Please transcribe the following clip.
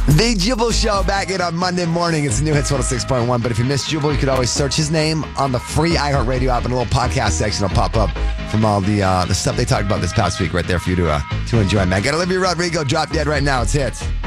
The Jubal Show back in on Monday morning. It's New Hits 106.1. But if you missed Jubal, you could always search his name on the free iHeartRadio app, and a little podcast section will pop up from all the stuff they talked about this past week right there for you to enjoy, man. Got Olivia Rodrigo, Drop Dead right now. It's hits.